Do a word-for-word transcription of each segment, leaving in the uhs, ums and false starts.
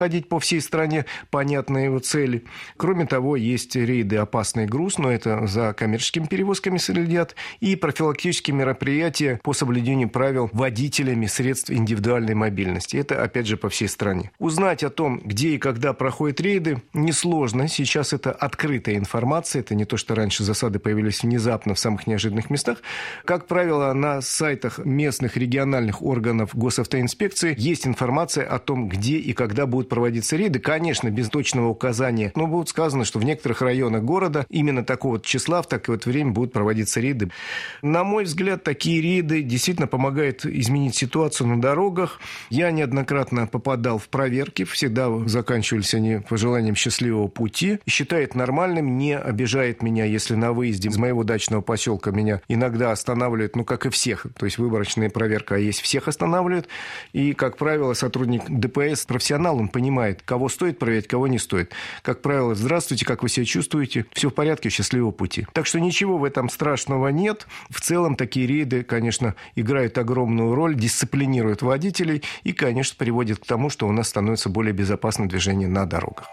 ходить по всей стране, понятны его цели. Кроме того, есть рейды «Опасный груз», но это за коммерческими перевозками следят, и профилактические мероприятия по соблюдению правил водителями средств индивидуальной мобильности. Это, опять же, по всей стране. Узнать о том, где и когда проходят рейды, несложно. Сейчас это открытая информация. Это не то, что раньше засады появились внезапно в самых неожиданных местах. Как правило, на сайтах местных региональных органов госавтоинспекции есть информация о том, где и когда будут проводиться рейды. Конечно, без точного указания, но будет сказано, что в некоторых районах города именно такого числа в такое вот время будут проводиться рейды. На мой взгляд, такие рейды действительно помогают изменить ситуацию на дорогах. Я неоднократно попадал в проверки, всегда заканчивались они пожеланием счастливого пути. Считает нормальным, не обижает меня, если на выезде из моего дачного поселка меня иногда останавливают, ну, как и всех, то есть выборочная проверка, а есть всех останавливают. И, как правило, сотрудник ДПС профессионал, он понимает, кого стоит проверять, кого не стоит. Как правило, здравствуйте, как вы себя чувствуете? Все в порядке, счастливого пути. Так что ничего в этом страшного нет. В целом, такие рейды, конечно, играют огромную роль, дисциплинируют водителей и, конечно, приводят к тому, что у нас становится более безопасным движение на дорогах.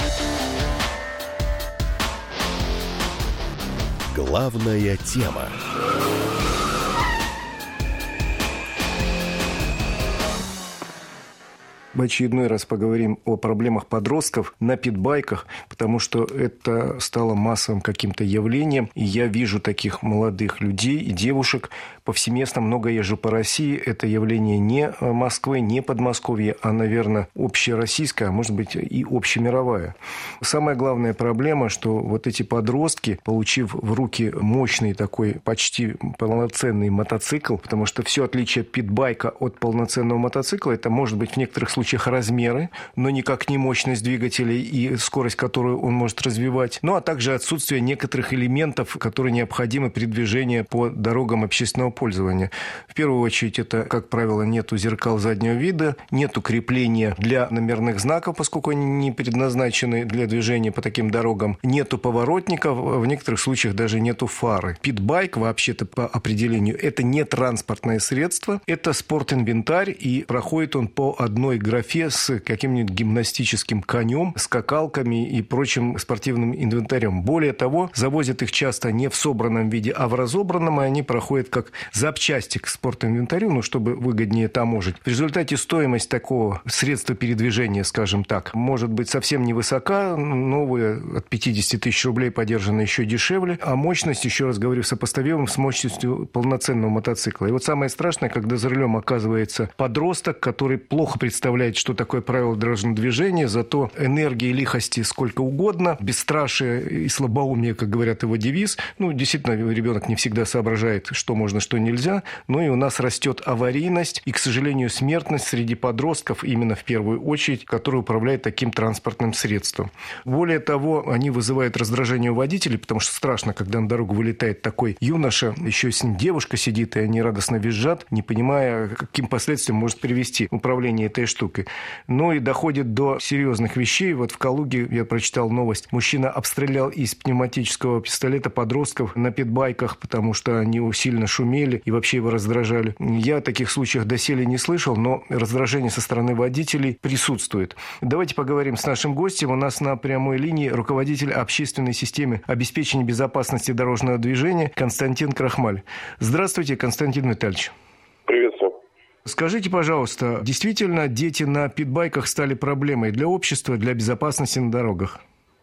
Главная тема. В очередной раз поговорим о проблемах подростков на питбайках, потому что это стало массовым каким-то явлением. И я вижу таких молодых людей и девушек повсеместно. Много езжу по России. Это явление не Москвы, не Подмосковья, а, наверное, общероссийское, а может быть и общемировая. Самая главная проблема, что вот эти подростки, получив в руки мощный такой почти полноценный мотоцикл, потому что все отличие питбайка от полноценного мотоцикла, это может быть в некоторых случаях размеры, но никак не мощность двигателя и скорость, которую он может развивать. Ну, а также отсутствие некоторых элементов, которые необходимы при движении по дорогам общественного пользования. В первую очередь, это, как правило, нету зеркал заднего вида, нету крепления для номерных знаков, поскольку они не предназначены для движения по таким дорогам, нету поворотников, в некоторых случаях даже нету фары. Питбайк, вообще-то, по определению, это не транспортное средство, это спортинвентарь, и проходит он по одной графе с каким-нибудь гимнастическим конем, скакалками и прочим спортивным инвентарем. Более того, завозят их часто не в собранном виде, а в разобранном, и они проходят как запчасти к спортинвентарю, ну, чтобы выгоднее таможить. В результате стоимость такого средства передвижения, скажем так, может быть совсем невысока. Новые от пятьдесят тысяч рублей подержаны еще дешевле, а мощность, еще раз говорю, сопоставима с мощностью полноценного мотоцикла. И вот самое страшное, когда за рулем оказывается подросток, который плохо представляет, что такое правило дорожного движения, зато энергии и лихости сколько угодно, бесстрашие и слабоумие, как говорят его девиз. Ну, действительно, ребенок не всегда соображает, что можно, что нельзя. Ну и у нас растет аварийность и, к сожалению, смертность среди подростков, именно в первую очередь, которые управляют таким транспортным средством. Более того, они вызывают раздражение у водителей, потому что страшно, когда на дорогу вылетает такой юноша, еще с ним девушка сидит, и они радостно визжат, не понимая, каким последствиям может привести управление этой штукой. Ну и доходит до серьезных вещей. Вот в Калуге я прочитал новость. Мужчина обстрелял из пневматического пистолета подростков на питбайках, потому что они сильно шумели и вообще его раздражали. Я о таких случаях доселе не слышал, но раздражение со стороны водителей присутствует. Давайте поговорим с нашим гостем. У нас на прямой линии руководитель общественной системы обеспечения безопасности дорожного движения Константин Крахмаль. Здравствуйте, Константин Витальевич. Приветствую. Скажите, пожалуйста, действительно дети на питбайках стали проблемой для общества, для безопасности на дорогах?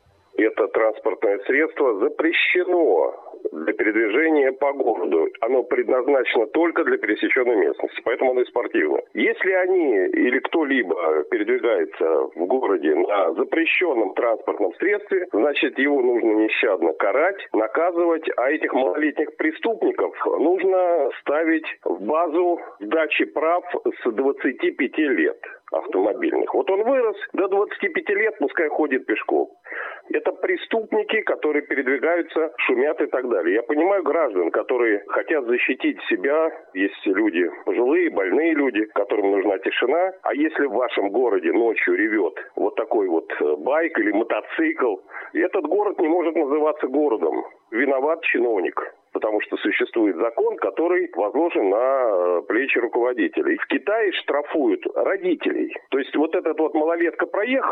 Это транспортное средство запрещено для передвижения по городу. Оно предназначено только для пересеченной местности, поэтому оно и спортивное. Если они или кто-либо передвигается в городе на запрещенном транспортном средстве, значит, его нужно нещадно карать, наказывать, а этих малолетних преступников нужно ставить в базу сдачи прав с двадцати пяти лет автомобильных. Вот он вырос до двадцати пяти лет, пускай ходит пешком. Это преступники, которые передвигаются, шумят и так далее. Я понимаю граждан, которые хотят защитить себя. Есть люди пожилые, больные люди, которым нужна тишина. А если в вашем городе ночью ревет вот такой вот байк или мотоцикл, этот город не может называться городом. Виноват чиновник. потому что существует закон, который возложен на плечи руководителей. В Китае штрафуют родителей. То есть вот этот вот малолетка проехал,